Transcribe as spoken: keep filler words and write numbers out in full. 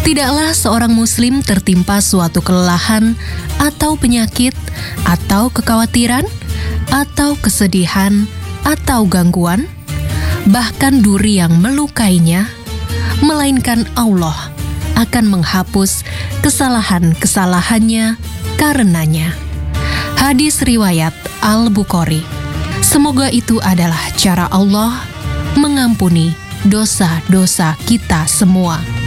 Tidaklah seorang muslim tertimpa suatu kelelahan atau penyakit atau kekhawatiran atau kesedihan atau gangguan, bahkan duri yang melukainya, melainkan Allah akan menghapus kesalahan-kesalahannya karenanya. Hadis riwayat Al-Bukhari. Semoga itu adalah cara Allah mengampuni dosa-dosa kita semua.